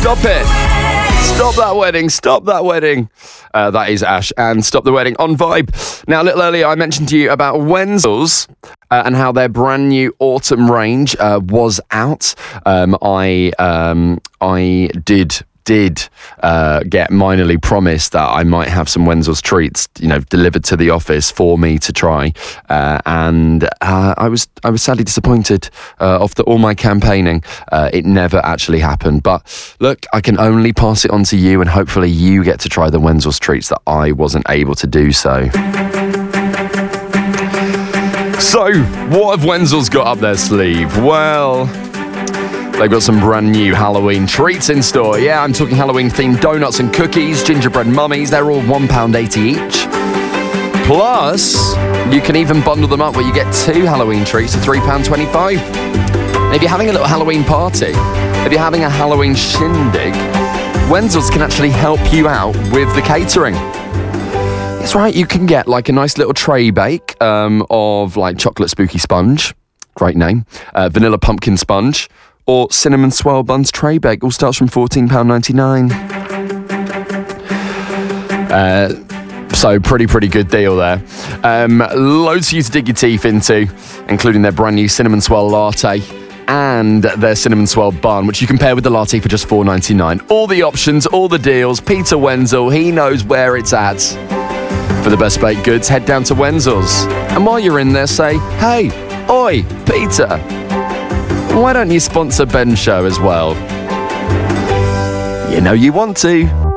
Stop it. Stop that wedding. Stop that wedding. That is Ash and Stop the Wedding on Vibe. Now, a little earlier, I mentioned to you about Wenzel's and how their brand new autumn range was out. I did get minorly promised that I might have some Wenzel's treats, delivered to the office for me to try, and I was sadly disappointed. After all my campaigning, it never actually happened. But look, I can only pass it on to you, and hopefully you get to try the Wenzel's treats that I wasn't able to do so. So, what have Wenzel's got up their sleeve? Well, they've got some brand new Halloween treats in store. Yeah, I'm talking Halloween-themed donuts and cookies, gingerbread mummies. They're all £1.80 each. Plus, you can even bundle them up where you get 2 Halloween treats for £3.25. And if you're having a little Halloween party, if you're having a Halloween shindig, Wenzel's can actually help you out with the catering. That's right, you can get like a nice little tray bake of like chocolate spooky sponge, great name, vanilla pumpkin sponge, or cinnamon swirl buns tray bake. All starts from £14.99. So pretty good deal there. Loads for you to dig your teeth into, including their brand new cinnamon swirl latte and their cinnamon swirl bun, which you can pair with the latte for just £4.99. All the options, all the deals. Peter Wenzel, he knows where it's at. For the best baked goods, head down to Wenzel's. And while you're in there, say, hey, oi, Peter, why don't you sponsor Ben's show as well? You know you want to.